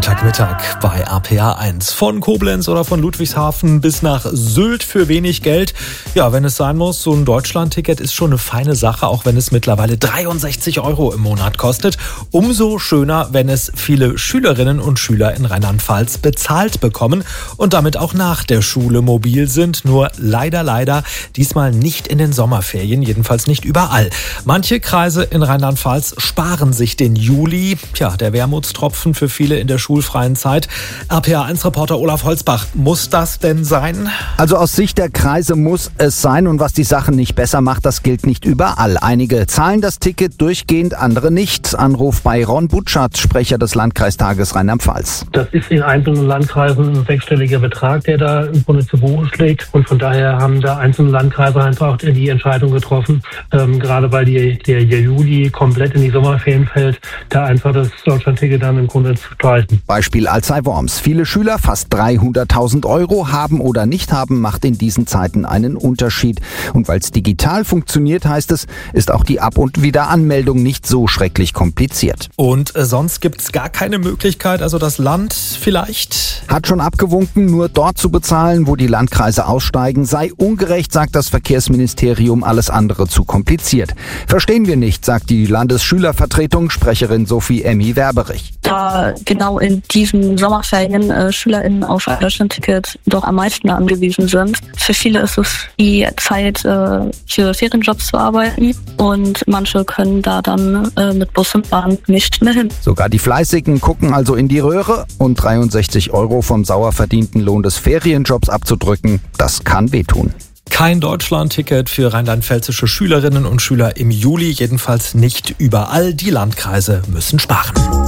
Freitagmittag bei RPA1. Von Koblenz oder von Ludwigshafen bis nach Sylt für wenig Geld. Ja, wenn es sein muss, so ein Deutschland-Ticket ist schon eine feine Sache, auch wenn es mittlerweile 63 € im Monat kostet. Umso schöner, wenn es viele Schülerinnen und Schüler in Rheinland-Pfalz bezahlt bekommen und damit auch nach der Schule mobil sind. Nur leider diesmal nicht in den Sommerferien, jedenfalls nicht überall. Manche Kreise in Rheinland-Pfalz sparen sich den Juli. Tja, der Wermutstropfen für viele in der schulfreien Zeit. RPA1-Reporter Olaf Holzbach, muss das denn sein? Also aus Sicht der Kreise muss es sein, und was die Sache nicht besser macht, das gilt nicht überall. Einige zahlen das Ticket durchgehend, andere nicht. Anruf bei Ron Butschert, Sprecher des Landkreistages Rheinland-Pfalz. Das ist in einzelnen Landkreisen ein sechsstelliger Betrag, der da im Grunde zu Buche schlägt, und von daher haben da einzelne Landkreise einfach die Entscheidung getroffen, gerade weil der Juli komplett in die Sommerferien fällt, da einfach das Deutschlandticket dann im Grunde zu streichen. Beispiel Alzey-Worms. Viele Schüler, fast 300.000 € haben oder nicht haben, macht in diesen Zeiten einen Unterschied. Und weil es digital funktioniert, heißt es, ist auch die Ab- und Wiederanmeldung nicht so schrecklich kompliziert. Und sonst gibt es gar keine Möglichkeit, also das Land vielleicht? Hat schon abgewunken, nur dort zu bezahlen, wo die Landkreise aussteigen, sei ungerecht, sagt das Verkehrsministerium, alles andere zu kompliziert. Verstehen wir nicht, sagt die Landesschülervertretung, Sprecherin Sophie Emmy Werberich. Da genau in diesen Sommerferien SchülerInnen auf ein Deutschlandticket doch am meisten angewiesen sind. Für viele ist es die Zeit, für Ferienjobs zu arbeiten, und manche können da dann mit Bus und Bahn nicht mehr hin. Sogar die Fleißigen gucken also in die Röhre, und 63 € vom sauer verdienten Lohn des Ferienjobs abzudrücken, das kann wehtun. Kein Deutschland-Ticket für rheinland-pfälzische Schülerinnen und Schüler im Juli, jedenfalls nicht überall. Die Landkreise müssen sparen.